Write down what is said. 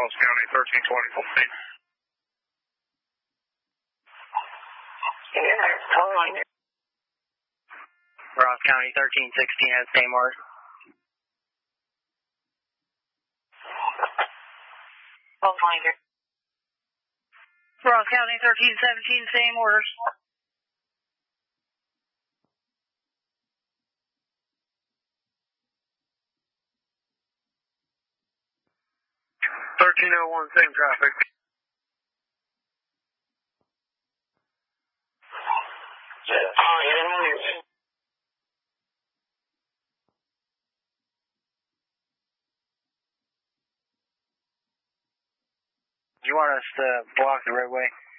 Ross County 1320. Yeah, calling. Ross County 1316 has same orders. Finder. Ross County 1317, same orders. Same traffic. Do you want us to block the roadway?